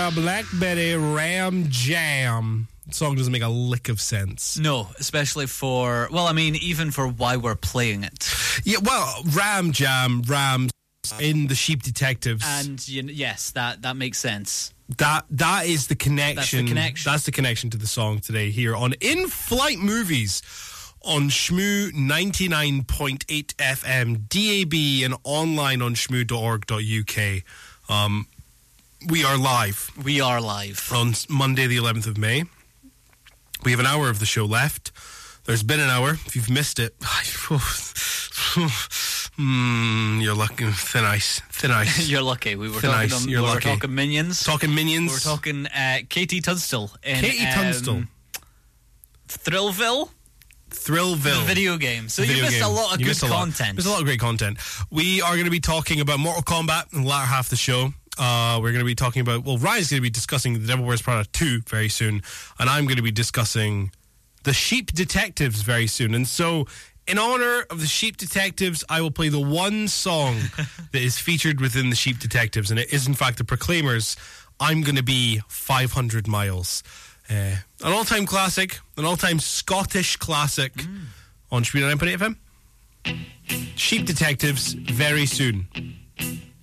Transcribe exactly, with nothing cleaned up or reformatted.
yeah, Blackberry Ram Jam. The song doesn't make a lick of sense. No, especially for, well, I mean, even for why we're playing it. Yeah, well, Ram Jam, Rams in The Sheep Detectives. And you, yes, that, that makes sense. That That is the connection. That's the connection. That's the connection to the song today here on In-Flight Movies on Shmoo ninety-nine point eight F M, D A B, and online on shmoo dot org dot U K. Um, we are live. We are live. On Monday the eleventh of May. We have an hour of the show left. There's been an hour. If you've missed it, mm, you're lucky. Thin ice. Thin ice. You're lucky. We were Thin talking. ice. Um, You're we lucky. were talking Minions. Talking Minions. We were talking uh, Katie Tunstall. In, Katie um, Tunstall. Thrillville. Thrillville. The video game. So Video you missed game. a lot of You good missed a lot. content. There's a lot of great content. We are going to be talking about Mortal Kombat in the latter half of the show. Uh, we're going to be talking about, well, Ryan's going to be discussing The Devil Wears Prada two very soon, and I'm going to be discussing The Sheep Detectives very soon. And so, in honor of The Sheep Detectives, I will play the one song that is featured within The Sheep Detectives, and it is, in fact, The Proclaimers, I'm Going to Be five hundred miles. Uh, an all-time classic, an all-time Scottish classic mm. on Shmoo ninety-nine point eight F M. Sheep Detectives, very soon.